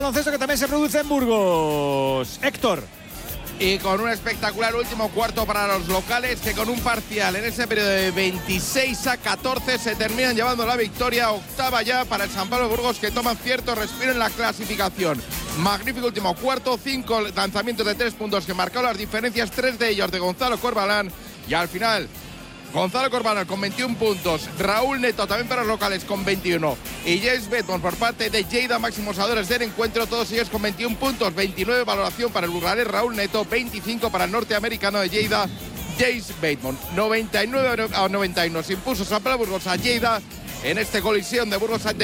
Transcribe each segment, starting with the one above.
Baloncesto que también se produce en Burgos. Héctor. Y con un espectacular último cuarto para los locales, que con un parcial en ese periodo de 26-14 se terminan llevando la victoria, octava ya para el San Pablo Burgos, que toman cierto respiro en la clasificación. Magnífico último cuarto, 5 lanzamientos de 3 puntos que marcaron las diferencias, 3 de ellos de Gonzalo Corbalán, y al final Gonzalo Corbalán con 21 puntos, Raúl Neto también para los locales con 21 y James Bedmont por parte de Lleida, máximos adores del encuentro, todos ellos con 21 puntos, 29 valoración para el burgalés Raúl Neto, 25 para el norteamericano de Lleida, James Bedmont. 99-91 se impuso San Pablo Burgos a Lleida en esta colisión de Burgos ante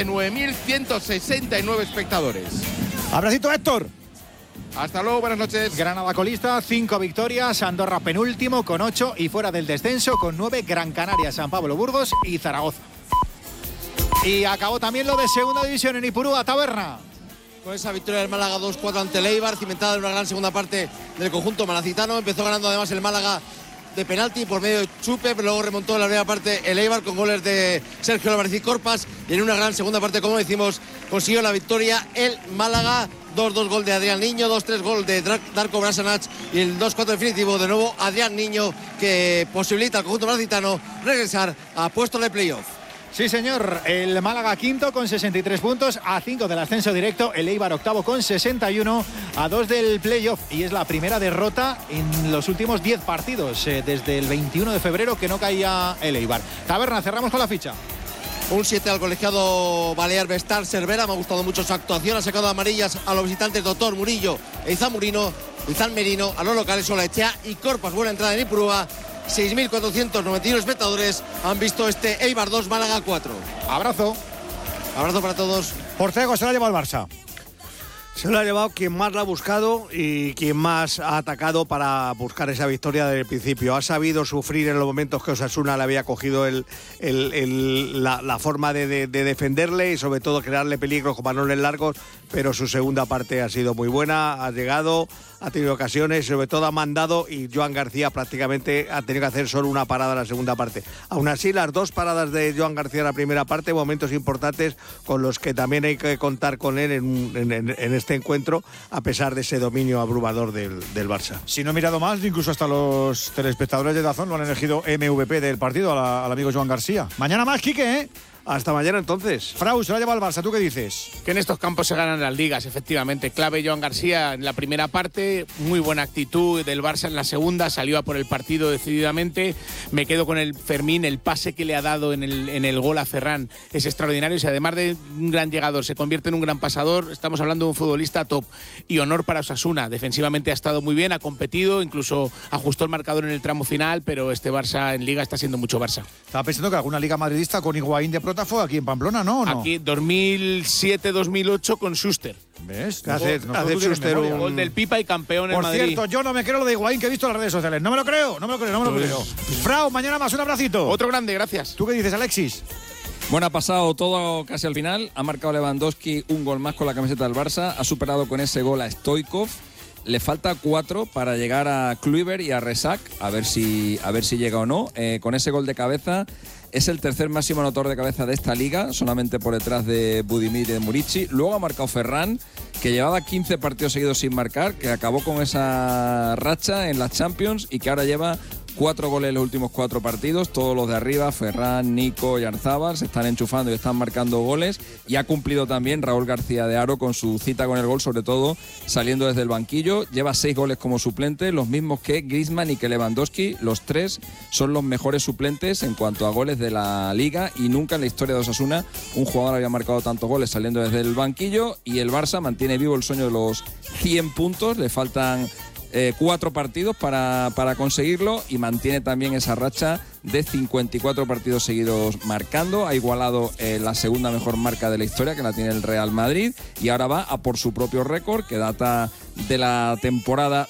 9.169 espectadores. Abracito, Héctor. Hasta luego, buenas noches. Granada colista, 5 victorias, Andorra penúltimo con 8 y fuera del descenso con 9 Gran Canaria, San Pablo Burgos y Zaragoza. Y acabó también lo de segunda división en Ipurúa, Taberna. Con esa victoria del Málaga 2-4 ante el Eibar, cimentada en una gran segunda parte del conjunto malacitano. Empezó ganando además el Málaga de penalti por medio de Chupe, pero luego remontó en la primera parte el Eibar con goles de Sergio Álvarez y Corpas, y en una gran segunda parte, como decimos, consiguió la victoria el Málaga. 2-2 gol de Adrián Niño, 2-3 gol de Darko Brasanac y el 2-4 definitivo de nuevo Adrián Niño, que posibilita al conjunto malacitano regresar a puestos de playoff. Sí, señor. El Málaga quinto con 63 puntos, a 5 del ascenso directo. El Eibar octavo con 61, a 2 del playoff. Y es la primera derrota en los últimos 10 partidos, desde el 21 de febrero que no caía el Eibar. Taberna, cerramos con la ficha. Un 7 al colegiado balear Bestar Cervera. Me ha gustado mucho su actuación. Ha sacado amarillas a los visitantes Doctor Murillo e Izan Merino. A los locales Olaechea y Corpas. Buena entrada en Ipurúa. 6.491 espectadores han visto este Eibar 2, Málaga 4. Abrazo. Abrazo para todos. Porcego se la lleva al Barça. Se lo ha llevado quien más la ha buscado y quien más ha atacado para buscar esa victoria desde el principio. Ha sabido sufrir en los momentos que Osasuna le había cogido la forma de defenderle y sobre todo crearle peligros con balones largos, pero su segunda parte ha sido muy buena, ha llegado, ha tenido ocasiones, sobre todo ha mandado, y Joan García prácticamente ha tenido que hacer solo una parada en la segunda parte. Aún así, las 2 paradas de Joan García en la primera parte, momentos importantes con los que también hay que contar con él en este encuentro, a pesar de ese dominio abrumador del Barça. Si no he mirado más, incluso hasta los telespectadores de DAZN lo han elegido MVP del partido al amigo Joan García. Mañana más, Quique, ¿eh? Hasta mañana entonces. Frau, se la lleva al Barça, ¿tú qué dices? Que en estos campos se ganan las ligas, efectivamente. Clave Joan García en la primera parte, muy buena actitud del Barça en la segunda, salió a por el partido decididamente. Me quedo con el Fermín, el pase que le ha dado en el gol a Ferran es extraordinario. Y si además de un gran llegador se convierte en un gran pasador, estamos hablando de un futbolista top. Y honor para Osasuna, defensivamente ha estado muy bien, ha competido, incluso ajustó el marcador en el tramo final, pero este Barça en liga está siendo mucho Barça. Estaba pensando que alguna liga madridista con Higuaín de prota fue aquí en Pamplona, ¿no? Aquí 2007-2008 con Schuster. ¿Ves? Hace Schuster un gol del Pipa y campeón en Madrid. Por cierto, yo no me creo lo de Higuaín que he visto en las redes sociales. No me lo creo. Frau, mañana más, un abracito. Otro grande, gracias. ¿Tú qué dices, Alexis? Bueno, ha pasado todo casi al final. Ha marcado Lewandowski un gol más con la camiseta del Barça. Ha superado con ese gol a Stoichkov. Le falta 4 para llegar a Kluivert y a Resac, a ver si llega o no. Con ese gol de cabeza es el tercer máximo anotador de cabeza de esta liga, solamente por detrás de Budimir y de Murici. Luego ha marcado Ferran, que llevaba 15 partidos seguidos sin marcar, que acabó con esa racha en la Champions y que ahora lleva 4 goles en los últimos 4 partidos. Todos los de arriba, Ferran, Nico y Arzábal, se están enchufando y están marcando goles. Y ha cumplido también Raúl García de Haro con su cita con el gol, sobre todo saliendo desde el banquillo. Lleva 6 goles como suplente, los mismos que Griezmann y que Lewandowski. Los 3 son los mejores suplentes en cuanto a goles de la Liga, y nunca en la historia de Osasuna un jugador había marcado tantos goles saliendo desde el banquillo. Y el Barça mantiene vivo el sueño de los 100 puntos. Le faltan 4 partidos para conseguirlo, y mantiene también esa racha de 54 partidos seguidos marcando. Ha igualado la segunda mejor marca de la historia, que la tiene el Real Madrid, y ahora va a por su propio récord, que data de la temporada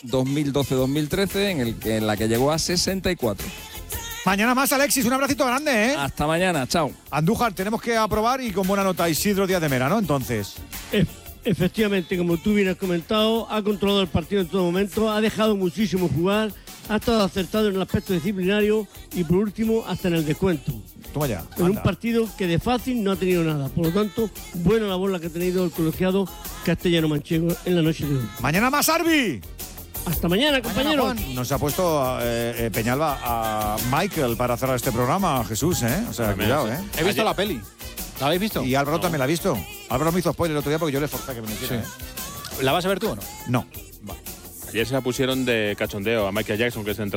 2012-2013, en la que llegó a 64. Mañana más, Alexis, un abracito grande, ¿eh? Hasta mañana, chao. Andújar, tenemos que aprobar y con buena nota Isidro Díaz de Mera, ¿no? Entonces... Efectivamente, como tú bien has comentado, ha controlado el partido en todo momento, ha dejado muchísimo jugar, ha estado acertado en el aspecto disciplinario y por último hasta en el descuento. toma ya. En un Anda. partido que de fácil no ha tenido nada. Por lo tanto, buena labor la que ha tenido el colegiado castellano-manchego en la noche de hoy. Mañana más Arbi. Hasta mañana, compañeros. Nos ha puesto Peñalba a Michael para cerrar este programa, Jesús, ¿eh? O sea, cuidado, ¿eh? He visto la peli. ¿La habéis visto? Y Álvaro también la ha visto. Álvaro me hizo spoiler el otro día porque yo le forcé que me lo hiciera. ¿La vas a ver tú o no? No. Ayer se la pusieron de cachondeo a Michael Jackson, que es